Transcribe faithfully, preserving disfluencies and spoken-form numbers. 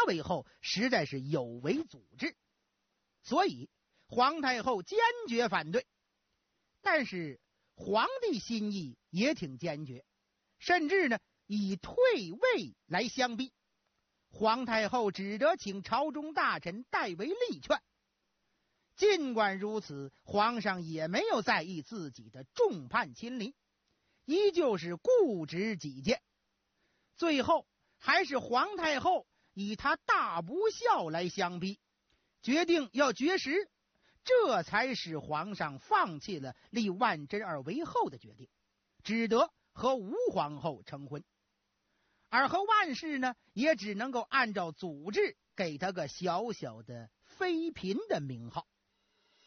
为后实在是有违祖制，所以皇太后坚决反对。但是皇帝心意也挺坚决，甚至呢以退位来相逼。皇太后只得请朝中大臣代为力劝。尽管如此，皇上也没有在意自己的众叛亲离，依旧是固执己见。最后还是皇太后以他大不孝来相逼，决定要绝食，这才使皇上放弃了立万贞儿为后的决定，只得和吴皇后成婚。而和万氏呢，也只能够按照祖制给他个小小的妃嫔的名号。